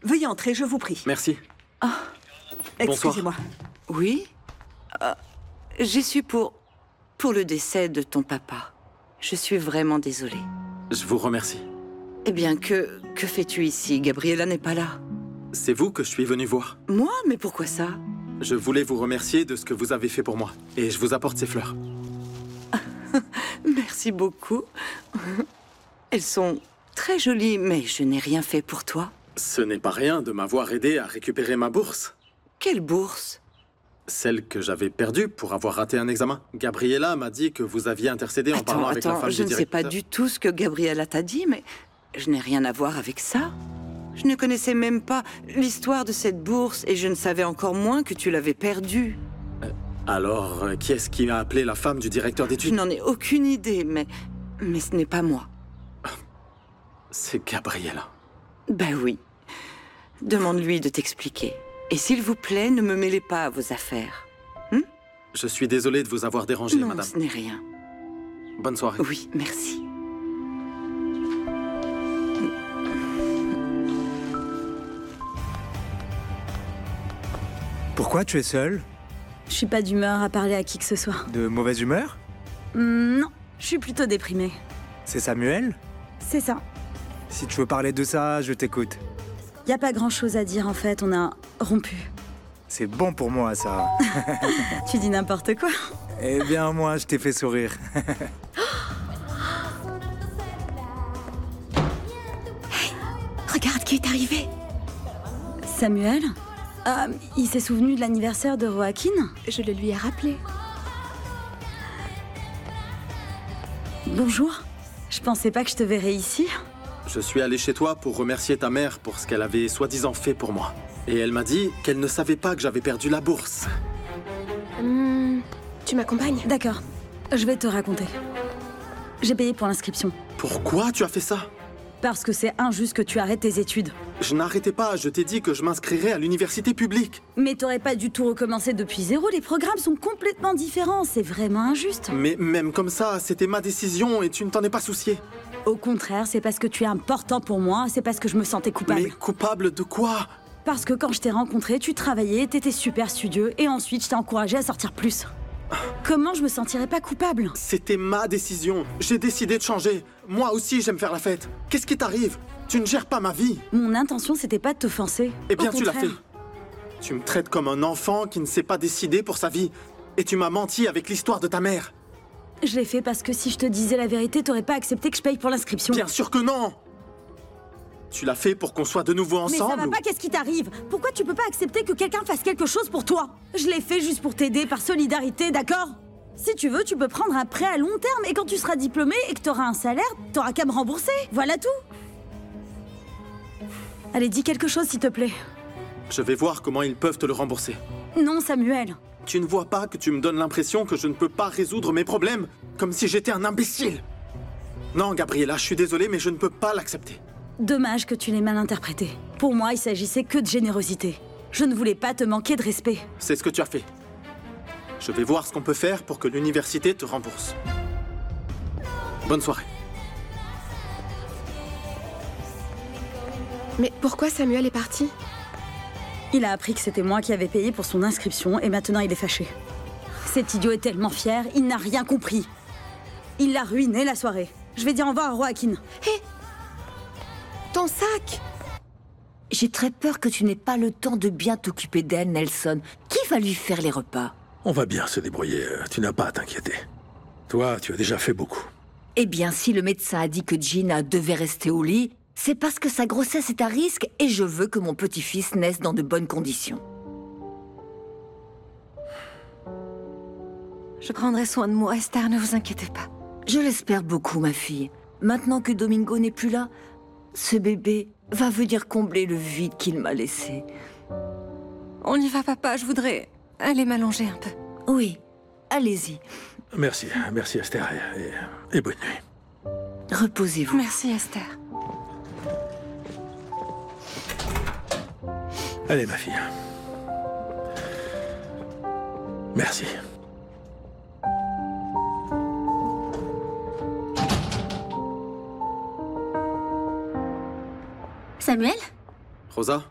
Veuillez entrer, je vous prie. Merci. Excusez-moi. Oui J'ai su pour le décès de ton papa. Je suis vraiment désolée. Je vous remercie. Eh bien, que fais-tu ici? Gabriella n'est pas là. C'est vous que je suis venu voir. Moi? Mais pourquoi ça? Je voulais vous remercier de ce que vous avez fait pour moi. Et je vous apporte ces fleurs. Merci beaucoup. Elles sont très jolies, mais je n'ai rien fait pour toi. Ce n'est pas rien de m'avoir aidé à récupérer ma bourse. Quelle bourse? Celle que j'avais perdue pour avoir raté un examen. Gabriella m'a dit que vous aviez intercédé en parlant avec la femme du je ne sais directeur. pas du tout ce que Gabriella t'a dit, mais je n'ai rien à voir avec ça. Je ne connaissais même pas l'histoire de cette bourse et je ne savais encore moins que tu l'avais perdue. Alors, qui est-ce qui a appelé la femme du directeur Je d'études? n'en ai aucune idée, mais ce n'est pas moi. C'est Gabriella. Ben oui. Demande-lui de t'expliquer. Et s'il vous plaît, ne me mêlez pas à vos affaires. Je suis désolé de vous avoir dérangé, Non, madame. ce n'est rien. Bonne soirée. Oui, merci. Pourquoi tu es seule? Je suis pas d'humeur à parler à qui que ce soit. De mauvaise humeur? Non, je suis plutôt déprimée. C'est Samuel? C'est ça. Si tu veux parler de ça, je t'écoute. Y a pas grand chose à dire en fait, on a rompu. C'est bon pour moi, ça. Tu dis n'importe quoi. Eh bien, moi, je t'ai fait sourire. Regarde qui est arrivé. Samuel? Il s'est souvenu de l'anniversaire de Joaquin? Je le lui ai rappelé. Bonjour. Je pensais pas que je te verrais ici. Je suis allé chez toi pour remercier ta mère pour ce qu'elle avait soi-disant fait pour moi. Et elle m'a dit qu'elle ne savait pas que j'avais perdu la bourse. Tu m'accompagnes? D'accord, je vais te raconter. J'ai payé pour l'inscription. Pourquoi tu as fait ça? Parce que c'est injuste que tu arrêtes tes études. Je n'arrêtais pas, je t'ai dit que je m'inscrirais à l'université publique. Mais t'aurais pas du tout recommencé depuis zéro, les programmes sont complètement différents, c'est vraiment injuste. Mais même comme ça, c'était ma décision et tu ne t'en es pas soucié. Au contraire, c'est parce que tu es important pour moi, c'est parce que je me sentais coupable. Mais coupable de quoi? Parce que quand je t'ai rencontré, tu travaillais, t'étais super studieux, et ensuite je t'ai encouragé à sortir plus. Comment je me sentirais pas coupable? C'était ma décision. J'ai décidé de changer. Moi aussi, j'aime faire la fête. Qu'est-ce qui t'arrive? Tu ne gères pas ma vie. Mon intention, c'était pas de t'offenser. Eh bien, Au tu l'as fait. contraire. Tu me traites comme un enfant qui ne sait pas décider pour sa vie. Et tu m'as menti avec l'histoire de ta mère. Je l'ai fait parce que si je te disais la vérité, t'aurais pas accepté que je paye pour l'inscription. Bien sûr que non. Tu l'as fait pour qu'on soit de nouveau Mais ensemble ça va ou- pas, qu'est-ce qui t'arrive? Pourquoi tu peux pas accepter que quelqu'un fasse quelque chose pour toi? Je l'ai fait juste pour t'aider, par solidarité, d'accord? Si tu veux, tu peux prendre un prêt à long terme et quand tu seras diplômé et que t'auras un salaire, t'auras qu'à me rembourser. Voilà tout. Allez, dis quelque chose s'il te plaît. Je vais voir comment ils peuvent te le rembourser. Non, Samuel. Tu ne vois pas que tu me donnes l'impression que je ne peux pas résoudre mes problèmes, comme si j'étais un imbécile. Non, Gabriella, je suis désolé, mais je ne peux pas l'accepter. Dommage que tu l'aies mal interprété. Pour moi, il s'agissait que de générosité. Je ne voulais pas te manquer de respect. C'est ce que tu as fait. Je vais voir ce qu'on peut faire pour que l'université te rembourse. Bonne soirée. Mais pourquoi Samuel est parti? Il a appris que c'était moi qui avais payé pour son inscription et maintenant il est fâché. Cet idiot est tellement fier, il n'a rien compris. Il a ruiné la soirée. Je vais dire au revoir à Joaquin. Ton sac! J'ai très peur que tu n'aies pas le temps de bien t'occuper d'elle, Nelson. Qui va lui faire les repas? On va bien se débrouiller, tu n'as pas à t'inquiéter. Toi, tu as déjà fait beaucoup. Eh bien, si le médecin a dit que Gina devait rester au lit, c'est parce que sa grossesse est à risque et je veux que mon petit-fils naisse dans de bonnes conditions. Je prendrai soin de moi, Esther, ne vous inquiétez pas. Je l'espère beaucoup, ma fille. Maintenant que Domingo n'est plus là, ce bébé va venir combler le vide qu'il m'a laissé. On y va, papa, je voudrais aller m'allonger un peu. Oui, allez-y. Merci, merci Esther, et bonne nuit. Reposez-vous. Merci, Esther. Allez, ma fille. Merci. Samuel? Rosa,